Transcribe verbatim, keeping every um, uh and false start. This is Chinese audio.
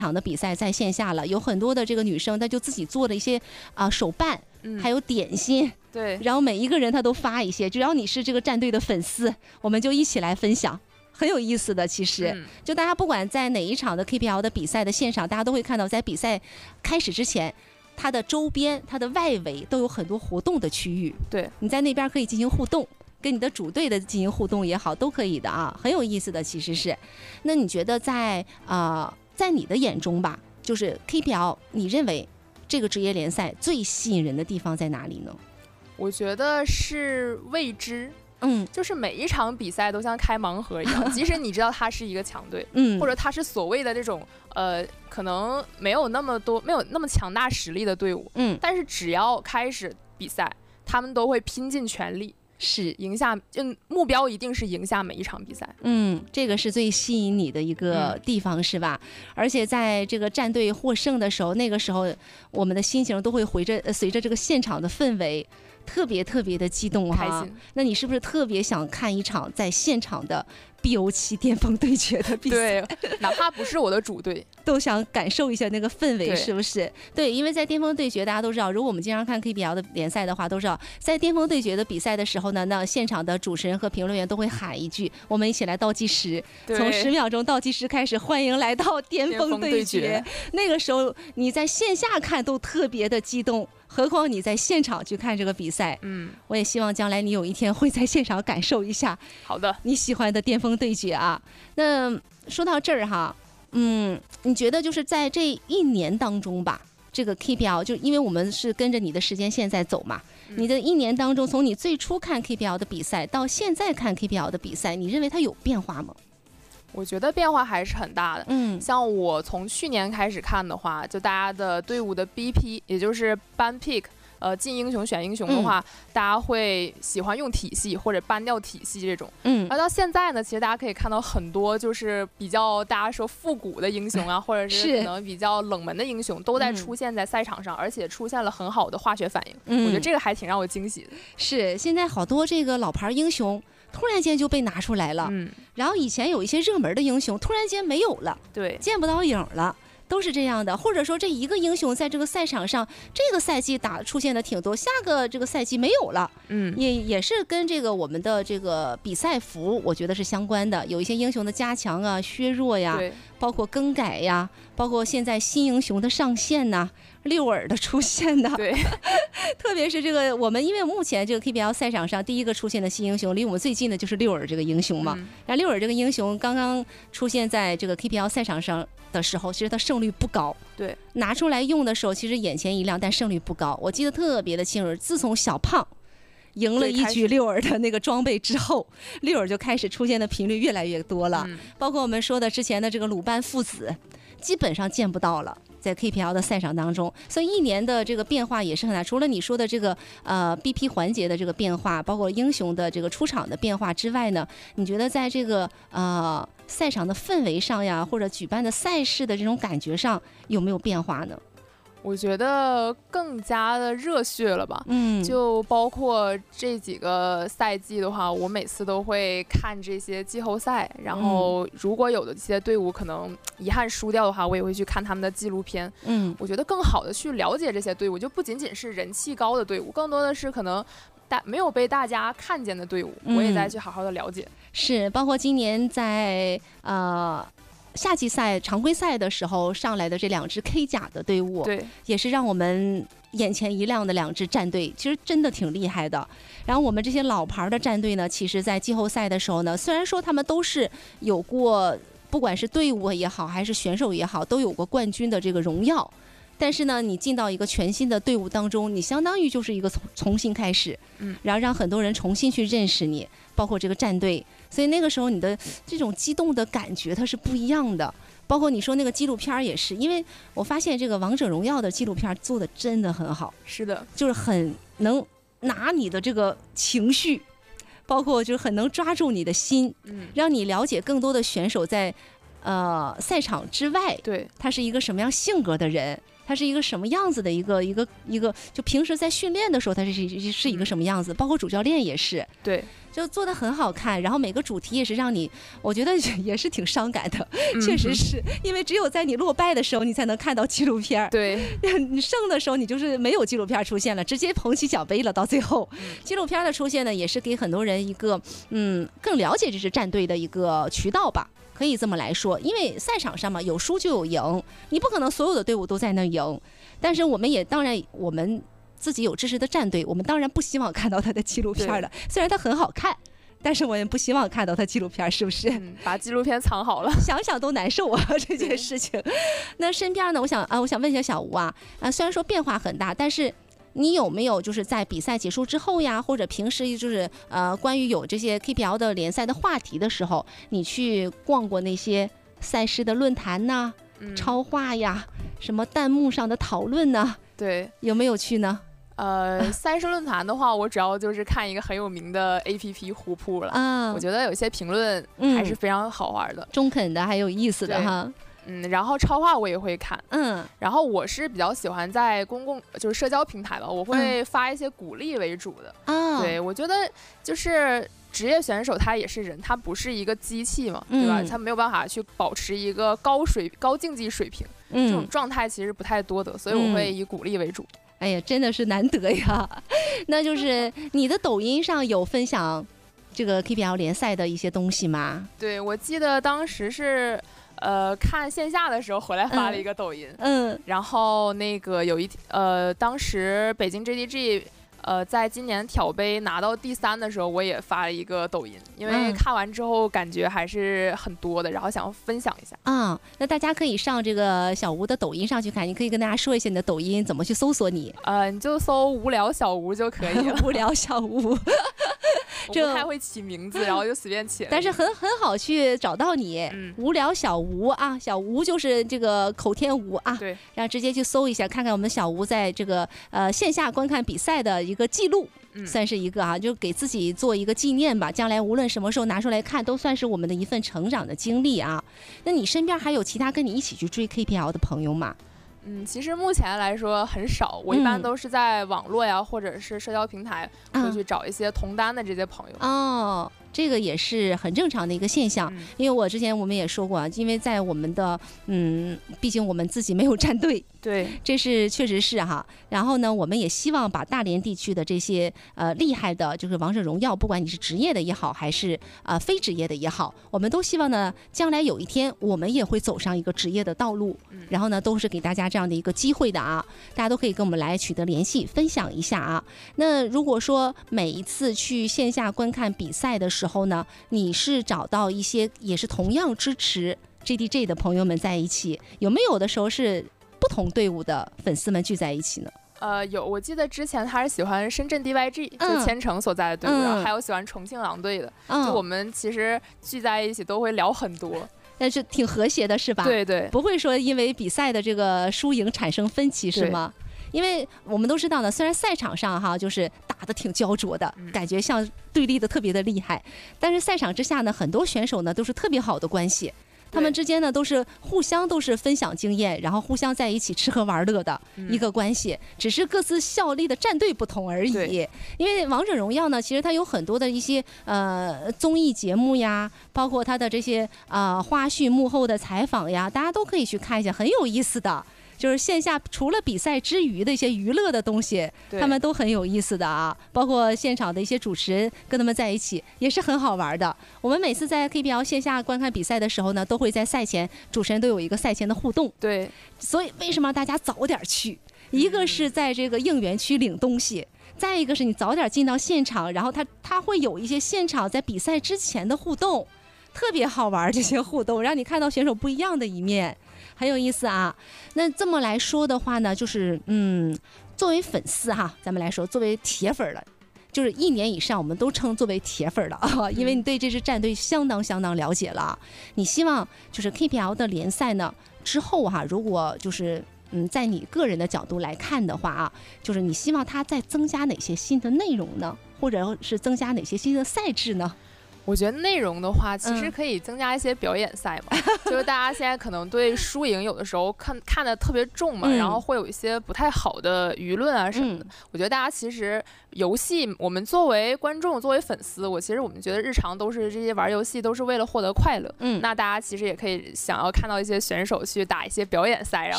场的比赛在线下了，有很多的这个女生，她就自己做了一些啊、呃、手办，嗯，还有点心， 对， 然后每一个人她都发一些，只要你是这个战队的粉丝，我们就一起来分享。很有意思的，其实、嗯、就大家不管在哪一场的 K P L 的比赛的现场，大家都会看到，在比赛开始之前，它的周边、它的外围都有很多活动的区域。 对， 你在那边可以进行互动，跟你的主队的进行互动也好，都可以的啊，很有意思的。其实是，那你觉得在啊、呃，在你的眼中吧，就是 K P L， 你认为这个职业联赛最吸引人的地方在哪里呢？ 我觉得是未知。嗯，就是每一场比赛都像开盲盒一样，即使你知道他是一个强队，嗯，或者他是所谓的这种呃，可能没有那么多、没有那么强大实力的队伍，嗯，但是只要开始比赛，他们都会拼尽全力， 是赢下，嗯，目标一定是赢下每一场比赛。 嗯，这个是最吸引你的一个地方，嗯、是吧？而且在这个战队获胜的时候，那个时候我们的心情都会随着、呃、随着这个现场的氛围。特别特别的激动哈、啊，那你是不是特别想看一场在现场的 B O 七巅峰对决的比赛？ 对，哪怕不是我的主队， 都想感受一下那个氛围，是不是？对，因为在巅峰对决，大家都知道，如果我们经常看 K P L 的联赛的话，都知道在巅峰对决的比赛的时候呢，那现场的主持人和评论员都会喊一句：“我们一起来倒计时，从十秒钟倒计时开始，欢迎来到巅峰对决。对决”那个时候你在线下看都特别的激动。何况你在现场去看这个比赛，嗯，我也希望将来你有一天会在现场感受一下， 好的， 你喜欢的巅峰对决啊。那说到这儿哈，嗯，你觉得就是在这一年当中吧，这个 K P L 就因为我们是跟着你的时间线在走嘛，嗯、你的一年当中，从你最初看 K P L 的比赛到现在看 K P L 的比赛，你认为它有变化吗？ 我觉得变化还是很大的。嗯，像我从去年开始看的话，就大家的队伍的 B P， 也就是 ban pick， 呃，进英雄选英雄的话、嗯，大家会喜欢用体系或者ban掉体系这种。嗯，而到现在呢，其实大家可以看到很多就是比较大家说复古的英雄啊，或者是可能比较冷门的英雄都在出现在赛场上，嗯、而且出现了很好的化学反应。嗯，我觉得这个还挺让我惊喜的。 是，现在好多这个老牌英雄。突然间就被拿出来了，嗯，然后以前有一些热门的英雄，突然间没有了， 对， 见不到影了，都是这样的。或者说这一个英雄在这个赛场上，这个赛季打出现的挺多，下个这个赛季没有了，嗯，也也是跟这个我们的这个比赛服，我觉得是相关的。有一些英雄的加强啊、削弱呀，包括更改呀，包括现在新英雄的上线呐、啊。六耳的出现呢， 对， 特别是这个我们，因为目前这个 K P L 赛场上第一个出现的新英雄，离我们最近的就是六耳这个英雄嘛。嗯、然后六耳这个英雄刚刚出现在这个 K P L 赛场上的时候，其实他胜率不高。 对， 拿出来用的时候，其实眼前一亮，但胜率不高。我记得特别的清楚，自从小胖赢了一局六耳的那个装备之后，六耳就开始出现的频率越来越多了。嗯、包括我们说的之前的这个鲁班父子，基本上见不到了。在 K P L 的赛场当中，所以一年的这个变化也是很大。除了你说的这个呃 B P 环节的这个变化，包括英雄的这个出场的变化之外呢，你觉得在这个呃赛场的氛围上呀，或者举办的赛事的这种感觉上，有没有变化呢？ 我觉得更加的热血了吧，嗯，就包括这几个赛季的话，我每次都会看这些季后赛，然后如果有的一些队伍可能遗憾输掉的话，我也会去看他们的纪录片，嗯，我觉得更好的去了解这些队伍，就不仅仅是人气高的队伍，更多的是可能大没有被大家看见的队伍，我也在去好好的了解。嗯、 是，包括今年在呃。夏季赛常规赛的时候上来的这两支 K 甲的队伍， 对， 也是让我们眼前一亮的两支战队，其实真的挺厉害的。然后我们这些老牌的战队呢，其实在季后赛的时候呢，虽然说他们都是有过，不管是队伍也好，还是选手也好，都有过冠军的这个荣耀。但是呢，你进到一个全新的队伍当中，你相当于就是一个从重新开始，嗯，然后让很多人重新去认识你，包括这个战队，所以那个时候你的这种激动的感觉它是不一样的。包括你说那个纪录片也是，因为我发现这个王者荣耀的纪录片做的真的很好， 是的， 就是很能拿你的这个情绪，包括就是很能抓住你的心，嗯，让你了解更多的选手在呃赛场之外， 对， 他是一个什么样性格的人。他它是一个什么样子的一个一个一个，就平时在训练的时候，它是是一个什么样子，包括主教练也是， 对， 就做得很好看，然后每个主题也是让你，我觉得也是挺伤感的，嗯、确实是因为只有在你落败的时候，你才能看到纪录片， 对， 你胜的时候，你就是没有纪录片出现了，直接捧起奖杯了，到最后，嗯、纪录片的出现呢，也是给很多人一个嗯更了解这支战队的一个渠道吧。可以这么来说，因为赛场上嘛，有输就有赢，你不可能所有的队伍都在那赢。但是我们也当然，我们自己有支持的战队，我们当然不希望看到他的纪录片了。虽然它很好看，但是我也不希望看到他纪录片，是不是？ 嗯、把纪录片藏好了， 想想都难受啊，这件事情。那身边呢，我想啊，我想问一下小吴啊，啊，虽然说变化很大，但是你有没有就是在比赛结束之后呀，或者平时就是呃关于有这些 K P L 的联赛的话题的时候，你去逛过那些赛事的论坛呐、嗯、超话呀，什么弹幕上的讨论呢？ 对， 有没有去呢？ 呃，赛事论坛的话，我主要就是看一个很有名的 A P P 虎扑了。啊，我觉得有些评论还是非常好玩的， 嗯、中肯的，还有意思的哈。 嗯，然后超话我也会看， 嗯， 然后我是比较喜欢在公共就是社交平台吧，我会发一些鼓励为主的。啊、嗯，对，我觉得就是职业选手他也是人，他不是一个机器嘛，对吧？嗯、他没有办法去保持一个高水高竞技水平，嗯、这种状态其实不太多的，所以我会以鼓励为主。嗯、 哎呀，真的是难得呀！那就是你的抖音上有分享这个 K P L 联赛的一些东西吗？ 对，我记得当时是。呃，看线下的时候回来发了一个抖音，嗯，嗯然后那个有一呃，当时北京 J D G， 呃，在今年挑杯拿到第三的时候，我也发了一个抖音，因为看完之后感觉还是很多的，然后想要分享一下。 啊、嗯，那大家可以上这个小吴的抖音上去看，你可以跟大家说一下你的抖音怎么去搜索你。 呃，你就搜无聊小吴就可以了。 无聊小吴。 我不太会起名字，然后就随便起了， 但是很很好去找到你。嗯、无聊小吴啊，小吴就是这个口天吴啊， 对， 然后直接去搜一下，看看我们小吴在这个呃线下观看比赛的一个记录，嗯、算是一个啊，就给自己做一个纪念吧。将来无论什么时候拿出来看，都算是我们的一份成长的经历啊。那你身边还有其他跟你一起去追 K P L 的朋友吗？ 嗯，其实目前来说很少，我一般都是在网络呀，嗯、或者是社交平台，会去找一些同单的这些朋友。 哦，这个也是很正常的一个现象，嗯、因为我之前我们也说过啊，因为在我们的嗯，毕竟我们自己没有战队， 对， 这是确实是哈。然后呢，我们也希望把大连地区的这些呃厉害的，就是王者荣耀，不管你是职业的也好，还是呃非职业的也好，我们都希望呢，将来有一天我们也会走上一个职业的道路。嗯、然后呢，都是给大家这样的一个机会的啊，大家都可以跟我们来取得联系，分享一下啊。那如果说每一次去线下观看比赛的时候呢，你是找到一些也是同样支持 J D G 的朋友们在一起，有没有的时候是不同队伍的粉丝们聚在一起呢？ 呃，有，我记得之前他是喜欢深圳 D Y G，、嗯、就千城所在的队伍，然后、嗯、还有喜欢重庆狼队的，嗯、就我们其实聚在一起都会聊很多。 但是挺和谐的是吧？ 对对， 不会说因为比赛的这个输赢产生分歧是吗？因为我们都知道呢，虽然赛场上哈就是打得挺焦灼的，嗯、感觉像对立的特别的厉害，但是赛场之下呢，很多选手呢都是特别好的关系。他们之间呢都是互相都是分享经验，然后互相在一起吃喝玩乐的一个关系，嗯、只是各自效力的战队不同而已。因为王者荣耀呢，其实它有很多的一些呃综艺节目呀，包括它的这些呃花絮幕后的采访呀，大家都可以去看一下，很有意思的。就是线下除了比赛之余的一些娱乐的东西，他们都很有意思的啊，包括现场的一些主持人跟他们在一起也是很好玩的。我们每次在 K P L 线下观看比赛的时候呢，都会在赛前主持人都有一个赛前的互动。 对， 所以为什么大家早点去？一个是在这个应援区领东西，再一个是你早点进到现场，然后他他会有一些现场在比赛之前的互动，特别好玩，这些互动让你看到选手不一样的一面。很有意思啊。那这么来说的话呢，就是嗯，作为粉丝哈，咱们来说，作为铁粉了，就是一年以上我们都称作为铁粉了啊，因为你对这支战队相当相当了解了。你希望就是 K P L 的联赛呢之后哈，如果就是嗯，在你个人的角度来看的话啊，就是你希望它再增加哪些新的内容呢，或者是增加哪些新的赛制呢？ 我我觉得内容的话，其实可以增加一些表演赛嘛，嗯、就是大家现在可能对输赢有的时候看看得特别重嘛、嗯，然后会有一些不太好的舆论啊什么的。嗯、我觉得大家其实游戏，我们作为观众，作为粉丝，我其实我们觉得日常都是这些玩游戏都是为了获得快乐。嗯，那大家其实也可以想要看到一些选手去打一些表演赛，然